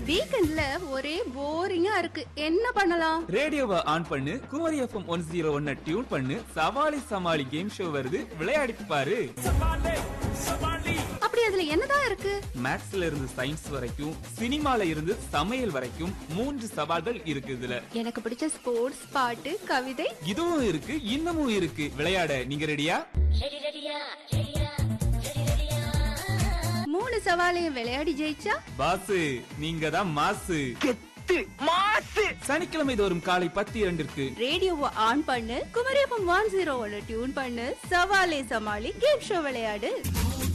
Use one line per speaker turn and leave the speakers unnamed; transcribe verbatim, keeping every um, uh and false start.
வீக்கெண்ட்ல ஒரே போரிங்கா இருக்கு, என்ன பண்ணலாம்?
ரேடியோவை ஆன் பண்ணு, குமரி எஃப்எம் ஒன் ஜீரோ ஒன்ன டியூன் பண்ணு, சவாலி சமாளி கேம் ஷோ வருது, விளையாடிட்டு பாரு.
அப்படி அதுல என்னதான் இருக்கு?
மேத்ஸ்ல இருந்து சயின்ஸ் வரைக்கும், சினிமால இருந்து சமையல் வரைக்கும் மூன்று சவால்கள் இருக்கு இதுல.
எனக்கு பிடிச்ச ஸ்போர்ட்ஸ், பாட்டு, கவிதை
இதுவும் இருக்கு, இன்னமும் இருக்கு. விளையாட நீங்க ரெடியா?
மூணு சவாலையும் விளையாடி ஜெயிச்சா
பாசு நீங்க தான் மாசு. சனிக்கிழமை தோறும் காலை பத்து இரண்டிற்கு
ரேடியோவை ஆன் பண்ணு, குமரி எஃப்எம் ஒன் ஜீரோ ஒன்னு டியூன் பண்ணு, சவாலே சமாளி கேம் ஷோ விளையாடு.